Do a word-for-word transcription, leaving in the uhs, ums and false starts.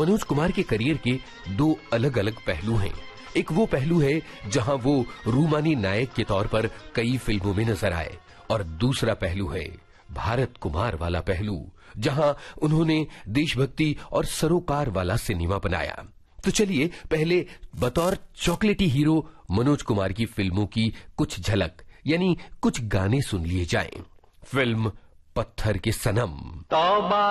मनोज कुमार के करियर के दो अलग अलग पहलू हैं। एक वो पहलू है जहां वो रूमानी नायक के तौर पर कई फिल्मों में नजर आए, और दूसरा पहलू है भारत कुमार वाला पहलू, जहां उन्होंने देशभक्ति और सरोकार वाला सिनेमा बनाया। तो चलिए पहले बतौर चॉकलेटी हीरो मनोज कुमार की फिल्मों की कुछ झलक यानी कुछ गाने सुन लिए जाएं। फिल्म पत्थर के सनम।